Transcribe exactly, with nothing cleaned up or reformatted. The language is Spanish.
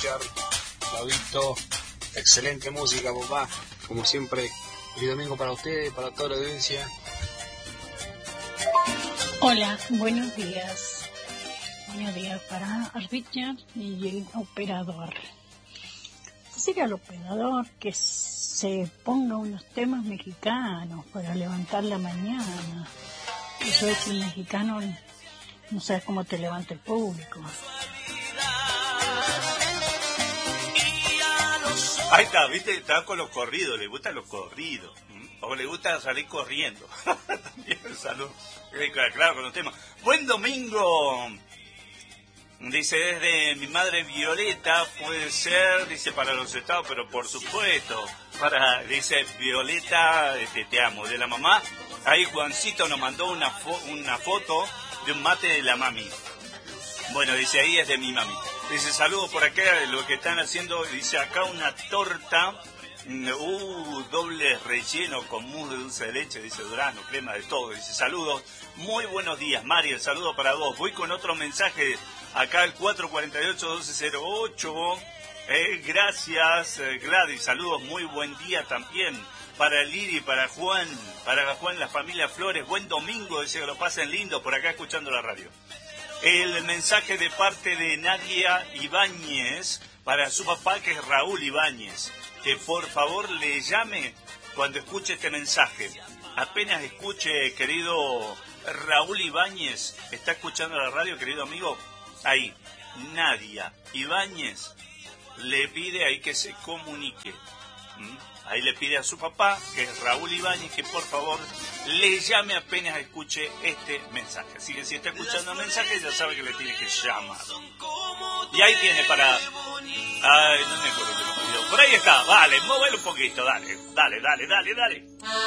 Richard, Flavito, excelente música, papá. Como siempre, feliz domingo para ustedes, para toda la audiencia. Hola, buenos días. Buenos días para Richard y el operador. Decirle al operador que se ponga unos temas mexicanos para levantar la mañana. Eso es el mexicano, no sabes cómo te levanta el público. Ahí está, viste, está con los corridos, le gustan los corridos. O le gusta salir corriendo. También salud. Claro, con los temas. Buen domingo. Dice, desde mi madre Violeta, puede ser, dice, para los estados, pero por supuesto, para, dice, Violeta, este, te amo, de la mamá. Ahí Juancito nos mandó una, fo- una foto de un mate de la mami. Bueno, dice, ahí es de mi mami. Dice, saludos por acá, lo que están haciendo, dice, acá una torta, uh, doble relleno con mousse de dulce de leche, dice, durazno, crema, de todo. Dice, saludos, muy buenos días, Mario, el saludo para vos. Voy con otro mensaje. Acá el cuatro cuatro ocho, doce cero ocho. Eh, gracias, eh, Gladys. Saludos, muy buen día también. Para Liri, para Juan, para Juan, la familia Flores. Buen domingo, dice que lo pasen lindo por acá escuchando la radio. El mensaje de parte de Nadia Ibáñez para su papá, que es Raúl Ibáñez. Que por favor le llame cuando escuche este mensaje. Apenas escuche, querido Raúl Ibáñez, ¿está escuchando la radio, querido amigo? Ahí, Nadia Ibáñez le pide ahí que se comunique. ¿Mm? Ahí le pide a su papá, que es Raúl Ibáñez, que por favor le llame apenas escuche este mensaje. Así que si está escuchando el mensaje, ya sabe que le tiene que llamar. Y ahí tiene para... Ay, no me acuerdo que me olvidó. Por ahí está, vale, móvelo un poquito, dale, dale, dale, dale, dale.